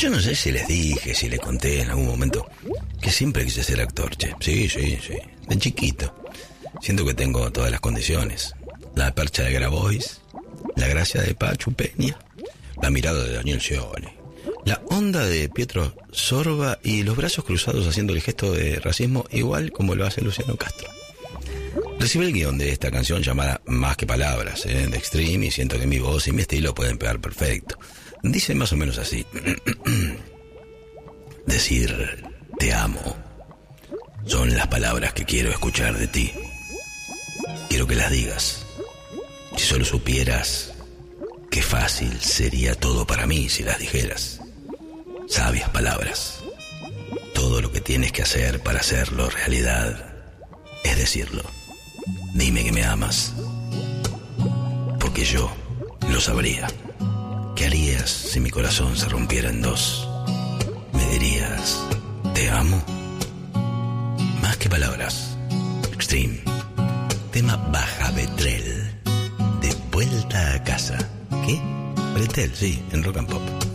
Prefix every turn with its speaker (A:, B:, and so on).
A: Yo no sé si les dije, si les conté en algún momento que siempre quise ser actor, che. Sí. De chiquito. Siento que tengo todas las condiciones. La percha de Grabois, la gracia de Pachu Peña, la mirada de Daniel Scioli, la onda de Pietro Sorba y los brazos cruzados haciendo el gesto de racismo igual como lo hace Luciano Castro. Recibí el guión de esta canción llamada Más que Palabras, de Extreme, y siento que mi voz y mi estilo pueden pegar perfecto. Dice más o menos así. Decir te amo son las palabras que quiero escuchar de ti. Quiero que las digas. Si solo supieras qué fácil sería todo para mí si las dijeras. Sabias palabras. Todo lo que tienes que hacer para hacerlo realidad es decirlo. Dime que me amas, porque yo lo sabría. ¿Qué harías si mi corazón se rompiera en dos? ¿Me dirías, te amo? Más que palabras. Extreme. Tema Baja Betrel. De vuelta a casa. ¿Qué? Bretel, sí, en Rock and Pop.